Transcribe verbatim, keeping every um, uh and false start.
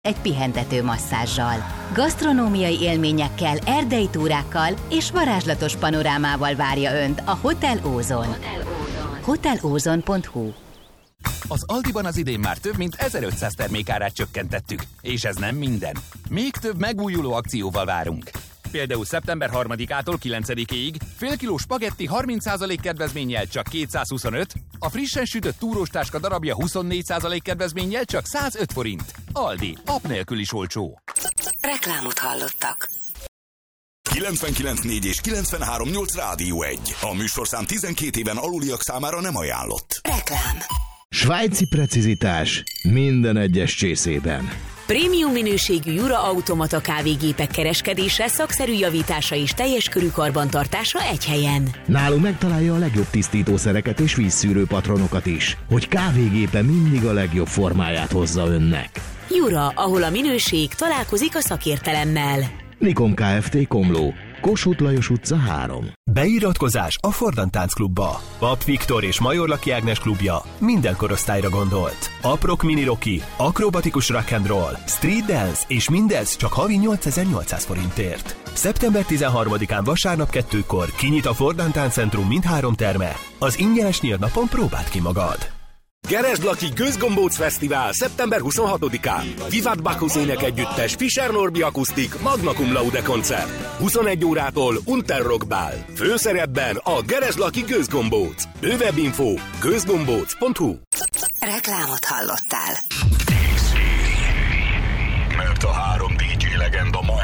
egy pihentető masszázsal. Gasztronómiai élményekkel, erdei túrákkal és varázslatos panorámával várja Önt a Hotel Ozon. hotel ozon pont hu. Az Aldiban az idén már több mint ezerötszáz termékárát csökkentettük. És ez nem minden. Még több megújuló akcióval várunk. Például szeptember harmadikától kilencedikéig fél kiló spagetti harminc százalék kedvezménnyel csak kétszázhuszonöt, a frissen sütött túróstáska darabja huszonnégy százalék kedvezménnyel csak százöt forint. Aldi, app nélkül is olcsó. Reklámot hallottak. kilencvenkilenc négy és kilencvenhárom nyolc Rádió egy. A műsorszám tizenkét éven aluliak számára nem ajánlott. Reklám. Svájci precizitás minden egyes csészében. Prémium minőségű Jura automata kávégépek kereskedése, szakszerű javítása és teljes körű karbantartása egy helyen. Nálunk megtalálja a legjobb tisztítószereket és vízszűrő patronokat is, hogy kávégépe mindig a legjobb formáját hozza önnek. Jura, ahol a minőség találkozik a szakértelemmel. Nikon Kft. Komló, Kossuth Lajos utca három. Beiratkozás a Fordan Táncklubba. Pap Viktor és Major Laki Ágnes klubja minden korosztályra gondolt. Aprok mini rocky, akrobatikus rock and roll, street dance és mindez csak havi nyolcezer-nyolcszáz forintért. szeptember tizenharmadikán vasárnap kettőkor kinyit a Fordan Táncentrum mindhárom terme. Az ingyenes nyílt napon próbáld ki magad. Geresd Lucky Gőzgombóc Fesztivál szeptember huszonhatodikán. Vivat Bacchus énekegyüttes, Fischer Norbi akusztik, Magna Cum Laude koncert. huszonegy órától Unterrock Ball. Főszerepben a Geresd Lucky Gőzgombóc. Bővebb info gőzgombóc pont hu. Reklámot hallottál. Mert a három dé dzsé legenda ma